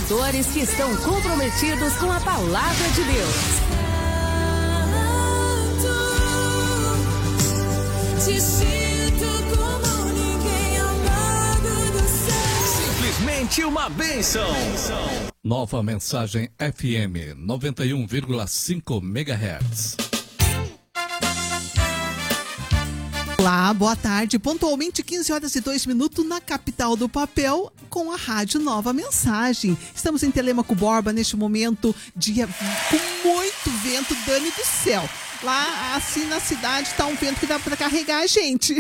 pastores que estão comprometidos com a palavra de Deus. Te sinto como ninguém ao lado do céu. Simplesmente uma bênção. Nova Mensagem FM 91,5 MHz. Olá, boa tarde. Pontualmente 15h02 na capital do papel, com a Rádio Nova Mensagem. Estamos em Telêmaco Borba neste momento, dia com muito vento, Dani do céu. Lá, assim, na cidade, tá um vento que dá pra carregar a gente.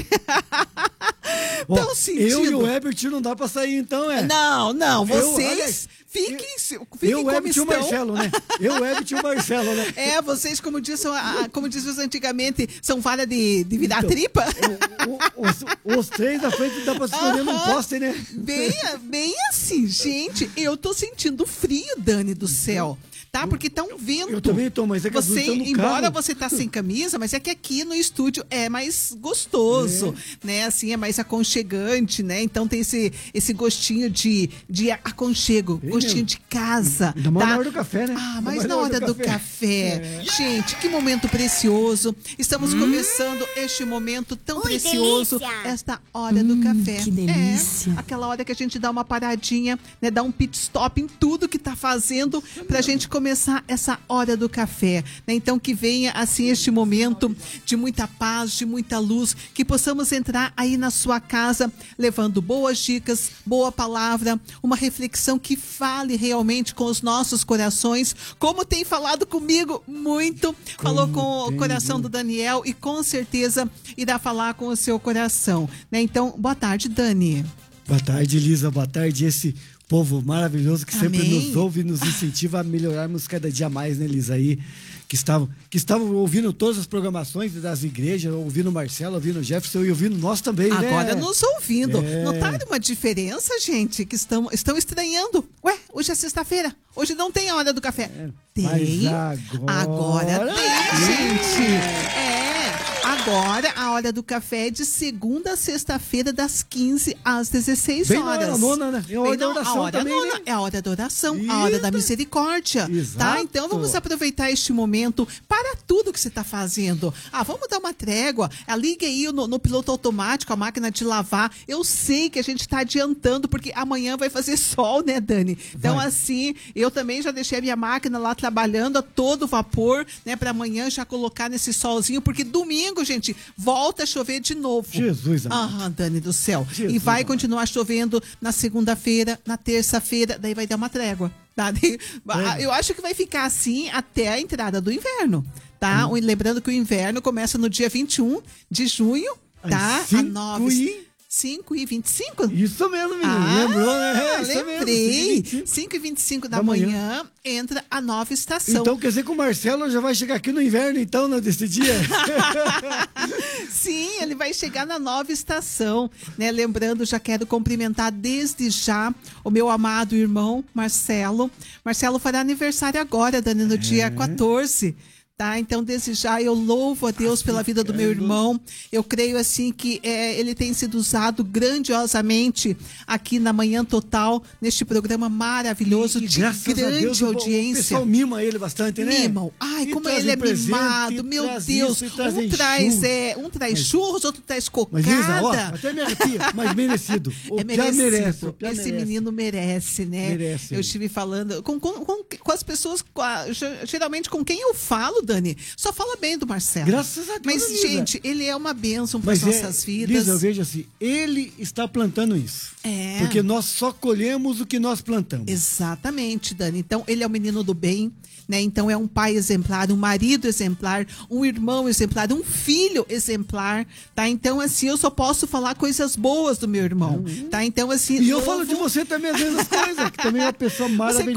Então, eu e o Herbert não dá pra sair, então, é? Não, vocês fiquem eu, como Herbert estão. E o Marcelo, né? Eu, Herbert e o Marcelo, né? É, vocês, como diziam antigamente, são vara de virar tripa. Os três da frente dá pra se esconder num poste, né? Bem assim, gente, eu tô sentindo frio, Dani do céu. Tá? Porque tá um vento. Eu também tô, mas é que você, no embora carro. você tá sem camisa, mas é que aqui no estúdio é mais gostoso, né? Assim, é mais aconchegante, né? Então tem esse gostinho de aconchego, gostinho de casa. Ainda mais na hora do café, né? Ah, mas na hora do café. Gente, que momento precioso. Estamos começando este momento tão precioso, delícia. esta hora do café. Que delícia. É, aquela hora que a gente dá uma paradinha, né? Dá um pit stop em tudo que tá fazendo pra gente começar essa hora do café, né? Então que venha assim este momento de muita paz, de muita luz, que possamos entrar aí na sua casa levando boas dicas, boa palavra, uma reflexão que fale realmente com os nossos corações, como tem falado comigo muito, falou com o coração do Daniel e com certeza irá falar com o seu coração, né? Então, boa tarde, Dani. Boa tarde, Lisa, boa tarde, esse povo maravilhoso que sempre nos ouve e nos incentiva a melhorarmos cada dia mais, né, Lisa? Aí, que estavam ouvindo todas as programações das igrejas, ouvindo o Marcelo, ouvindo o Jefferson e ouvindo nós também, Agora né? nos ouvindo. Notaram uma diferença, gente? Que estão estranhando. Ué, hoje é sexta-feira. Hoje não tem a hora do café. Tem. Agora tem, gente. Agora a hora do café é de segunda a sexta-feira, das 15 às 16 Bem horas. na hora nona, né? É a hora da oração também, né? É a hora da oração, a hora da misericórdia. Exato. Tá? Então vamos aproveitar este momento para tudo que você está fazendo. Vamos dar uma trégua. Liga aí no piloto automático, a máquina de lavar. Eu sei que a gente está adiantando, porque amanhã vai fazer sol, né, Dani? Então, assim, eu também já deixei a minha máquina lá trabalhando a todo vapor, né, para amanhã já colocar nesse solzinho, porque domingo, gente, volta a chover de novo. Jesus, amado. Dani do céu. Jesus, e vai amado. continuar chovendo na segunda-feira, na terça-feira, daí vai dar uma trégua. Tá? Eu acho que vai ficar assim até a entrada do inverno, tá? Lembrando que o inverno começa no dia 21 de junho, tá? A 5h25? Isso mesmo, menino. Lembrou, né? Lembrei. 5h25 da manhã entra a nova estação. Então quer dizer que o Marcelo já vai chegar aqui no inverno, então, nesse dia? Sim, ele vai chegar na nova estação, né? Lembrando, já quero cumprimentar desde já o meu amado irmão Marcelo. Marcelo fará aniversário agora, Dani, no dia 14. Tá? Então, desde já, eu louvo a Deus pela vida do meu irmão. Eu creio, assim, que ele tem sido usado grandiosamente aqui na Manhã Total, neste programa maravilhoso de grande audiência. O pessoal mima ele bastante, né? Mimam. Ai, como ele é mimado, meu Deus. Um traz churros, outro traz cocada. Mas, Lisa, ó, até me arrepia, mas merecido. Esse menino merece, né? Merece. Eu estive falando com as pessoas, geralmente com quem eu falo, Dani, só fala bem do Marcelo. Graças a Deus, Mas, Lisa, gente, ele é uma bênção para as nossas vidas. Lisa, eu vejo assim, ele está plantando isso. Porque nós só colhemos o que nós plantamos. Exatamente, Dani. Então, ele é um menino do bem, né? Então, é um pai exemplar, um marido exemplar, um irmão exemplar, um filho exemplar, tá? Então, assim, eu só posso falar coisas boas do meu irmão, tá? Então, assim... E eu falo de você também, às vezes, as coisas, que também é uma pessoa maravilhosa.